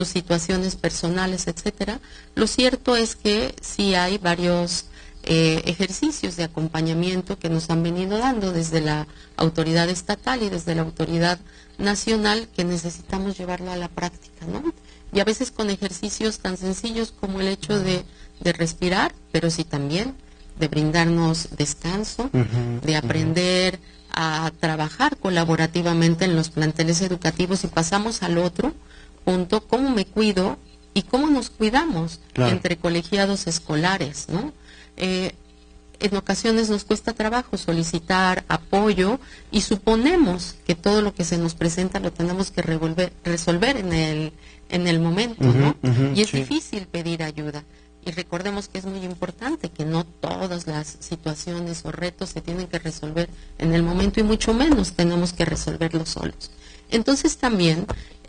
sus situaciones personales, etcétera. Lo cierto es que sí hay varios ejercicios de acompañamiento que nos han venido dando desde la autoridad estatal y desde la autoridad nacional, que necesitamos llevarlo a la práctica, ¿no? Y a veces con ejercicios tan sencillos como el hecho de respirar, pero sí también de brindarnos descanso, de aprender a trabajar colaborativamente en los planteles educativos. Y pasamos al otro punto: cómo me cuido y cómo nos cuidamos entre colegiados escolares, ¿no? En ocasiones nos cuesta trabajo solicitar apoyo y suponemos que todo lo que se nos presenta lo tenemos que resolver en el momento, ¿no? Y es difícil pedir ayuda. Y recordemos que es muy importante que no todas las situaciones o retos se tienen que resolver en el momento, y mucho menos tenemos que resolverlos solos. Entonces también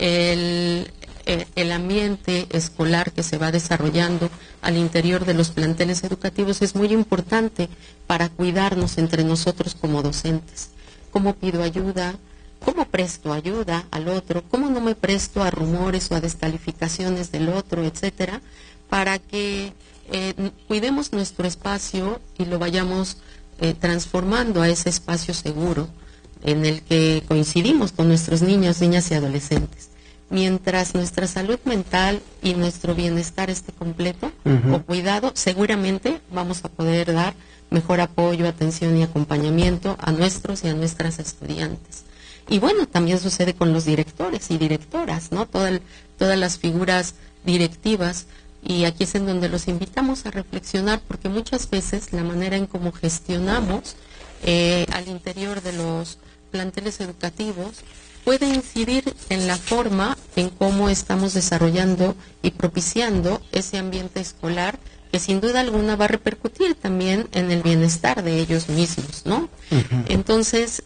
el ambiente escolar que se va desarrollando al interior de los planteles educativos es muy importante para cuidarnos entre nosotros como docentes. ¿Cómo pido ayuda? ¿Cómo presto ayuda al otro? ¿Cómo no me presto a rumores o a descalificaciones del otro, etcétera? Para que cuidemos nuestro espacio y lo vayamos transformando a ese espacio seguro en el que coincidimos con nuestros niños, niñas y adolescentes. Mientras nuestra salud mental y nuestro bienestar esté completo o cuidado, seguramente vamos a poder dar mejor apoyo, atención y acompañamiento a nuestros y a nuestras estudiantes. Y bueno, también sucede con los directores y directoras, ¿no? Todas las figuras directivas, y aquí es en donde los invitamos a reflexionar, porque muchas veces la manera en cómo gestionamos al interior de los planteles educativos puede incidir en la forma en cómo estamos desarrollando y propiciando ese ambiente escolar, que sin duda alguna va a repercutir también en el bienestar de ellos mismos, ¿no? Entonces,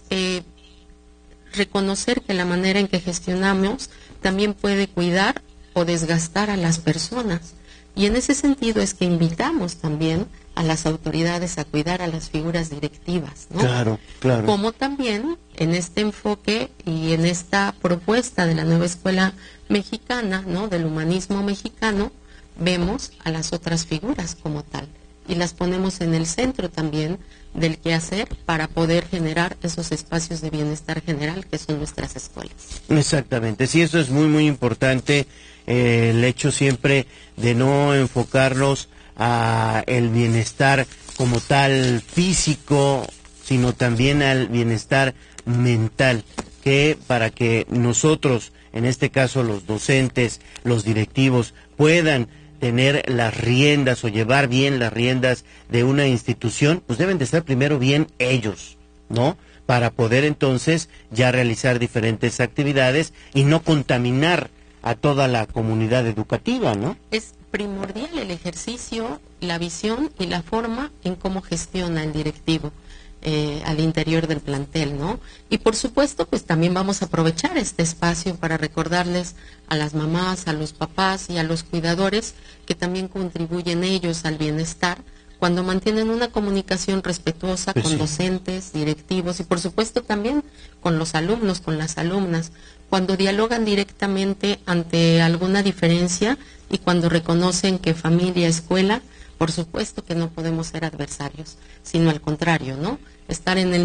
reconocer que la manera en que gestionamos también puede cuidar o desgastar a las personas. Y en ese sentido es que invitamos también a las autoridades a cuidar a las figuras directivas, ¿no? Claro. Como también en este enfoque y en esta propuesta de la nueva escuela mexicana, ¿no? Del humanismo mexicano, vemos a las otras figuras como tal y las ponemos en el centro también del quehacer para poder generar esos espacios de bienestar general que son nuestras escuelas. Exactamente, sí, eso es muy, muy importante, el hecho siempre de no enfocarnos a el bienestar como tal físico, sino también al bienestar mental, que para que nosotros, en este caso los docentes, los directivos, puedan tener las riendas o llevar bien las riendas de una institución, pues deben de estar primero bien ellos, ¿no? Para poder entonces ya realizar diferentes actividades y no contaminar a toda la comunidad educativa, ¿no? Es primordial el ejercicio, la visión y la forma en cómo gestiona el directivo al interior del plantel, ¿no? Y por supuesto, pues también vamos a aprovechar este espacio para recordarles a las mamás, a los papás y a los cuidadores que también contribuyen ellos al bienestar cuando mantienen una comunicación respetuosa con docentes, directivos y por supuesto también con los alumnos, con las alumnas, cuando dialogan directamente ante alguna diferencia y cuando reconocen que familia, escuela, por supuesto que no podemos ser adversarios, sino al contrario, ¿no? Estar en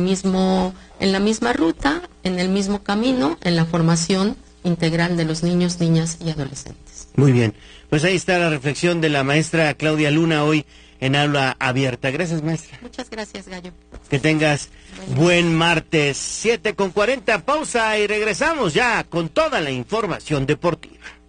la misma ruta, en el mismo camino, en la formación integral de los niños, niñas y adolescentes. Muy bien, pues ahí está la reflexión de la maestra Claudia Luna hoy en Aula Abierta. Gracias, maestra. Muchas gracias, Gallo. Que tengas buen martes, 7:40, pausa y regresamos ya con toda la información deportiva.